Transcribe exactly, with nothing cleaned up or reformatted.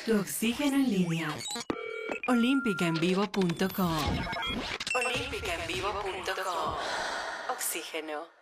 Tu oxígeno en línea. olímpica en vivo punto com. olímpica en vivo punto com. Oxígeno.